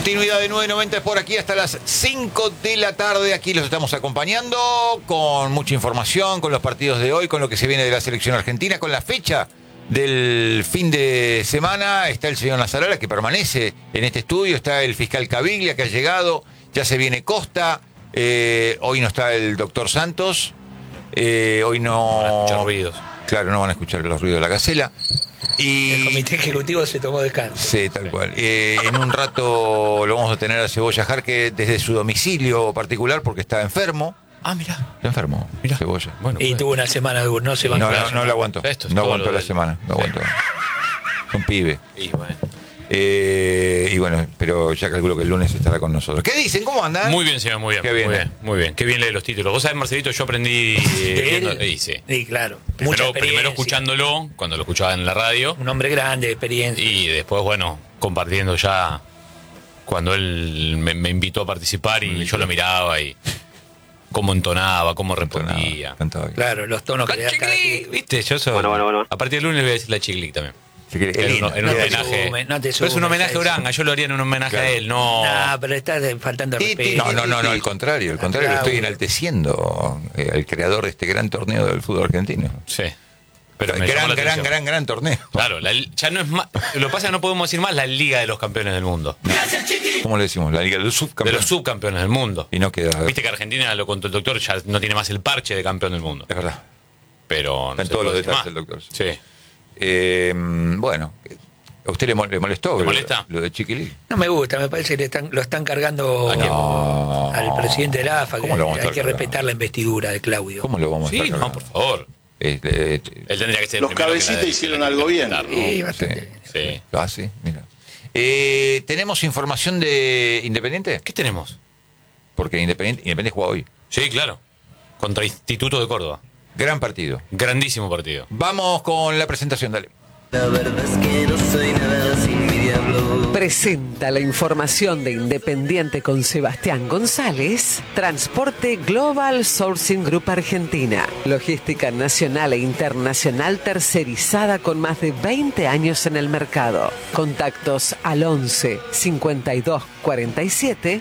Continuidad de 990 por aquí hasta las 5 de la tarde. Aquí los estamos acompañando con mucha información, con los partidos de hoy, con lo que se viene de la selección argentina, con la fecha del fin de semana. Está el señor Nasaralla, que permanece en este estudio. Está el fiscal Caviglia, que ha llegado. Ya se viene Costa. Hoy no está el doctor Santos. Hoy no... Van a escuchar ruidos. Claro, no van a escuchar los ruidos de la gacela. Y el comité ejecutivo se tomó descanso. Sí, tal cual. En un rato lo vamos a tener a Cebolla Jarque desde su domicilio particular porque está enfermo. Ah, mirá. Está enfermo, Mirá. Cebolla. Bueno, Y tuvo una semana dura, no se va No, a no lo aguantó. Esto es No todo aguantó lo la del- semana. No aguantó. Un pibe. Y bueno. Y bueno, pero ya calculo que el lunes estará con nosotros. ¿Qué dicen? ¿Cómo andan? Muy bien, señor, muy bien. Qué bien, muy bien, muy bien. Qué bien lee los títulos. Vos sabés, Marcelito, yo aprendí viendo, sí. Sí, claro. Mucha Primero experiencia. escuchándolo, cuando lo escuchaba en la radio, Un hombre grande, de experiencia. y después, bueno, compartiendo ya cuando él me invitó a participar y yo lo miraba y cómo entonaba, cómo respondía. Cantaba bien. Claro, los tonos que le da cada Chiclic, título. ¿viste? Yo soy... Bueno. A partir del lunes voy a decir la Chiclic también. Si querés, En lindo. un no te homenaje. sumes, no te Pero es un sumes, homenaje a eso. Uranga, yo lo haría en un homenaje a él, no. No, pero está faltando respeto. No, al contrario, Claro. estoy enalteciendo al creador de este gran torneo del fútbol argentino. Sí. Pero me llamó la atención. Gran torneo. Claro, ya no es más. Lo que pasa es que no podemos decir más la Liga de los Campeones del Mundo. ¿Cómo le decimos? La Liga de los De Subcampeones. los subcampeones del mundo. Y no queda. Viste que Argentina, lo contó el doctor, ya no tiene más el parche de campeón del mundo. Es verdad. Pero no Están se todos los puede decir detalles más. del doctor. Sí. Bueno, ¿a usted le molestó? ¿Le molesta? Lo de Chiquilí. No me gusta, me parece que lo están cargando ¿A quién? No. al presidente de la AFA, que ¿Cómo lo vamos a hay estar que cargando? respetar la investidura de Claudio. ¿Cómo lo vamos a Sí, estar no, cargando? por favor. Él tendría que ser el Los primero cabecitas que la- hicieron que la- algo bien. ¿no? Sí, bastante. Sí. Ah, sí, mira. ¿Tenemos información de Independiente? ¿Qué tenemos? Porque Independiente juega hoy. Sí, claro. Contra Instituto de Córdoba. Gran partido. Grandísimo partido. Vamos con la presentación, dale. La verdad es que no soy nada sin mi diablo. Presenta la información de Independiente con Sebastián González. Transporte Global Sourcing Group Argentina. Logística nacional e internacional tercerizada con más de 20 años en el mercado. Contactos al 11 52 47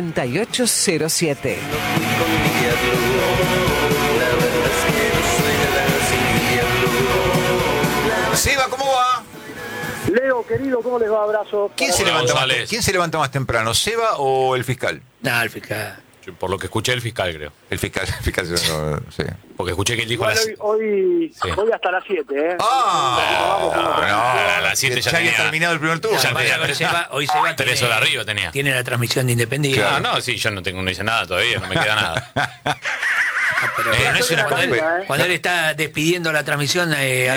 8807. Fui con mi diablo. La verdad es que no soy nada sin mi diablo. Seba, ¿cómo va? Leo, querido, ¿cómo les va? Abrazo. ¿Quién se levanta más temprano, Seba o el fiscal? No, el fiscal. Yo, por lo que escuché, el fiscal, creo. El fiscal sí. Porque escuché que él dijo Igual hoy Sí. hasta las 7, ¿eh? a las 7 ya había tenía... terminado el primer turno. Ya Además, tenía hoy Seba 3 horas arriba tenía. tiene la transmisión de Independiente. Ah, no, sí, yo no hice nada todavía, no me queda nada. Pero no es una cuando, compe. cuando él está despidiendo la transmisión